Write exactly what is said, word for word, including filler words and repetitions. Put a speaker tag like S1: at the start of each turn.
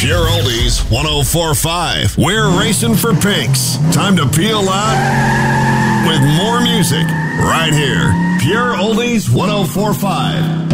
S1: Pure Oldies one oh four point five. We're racing for pinks. Time to peel out with more music right here. Pure Oldies one oh four point five.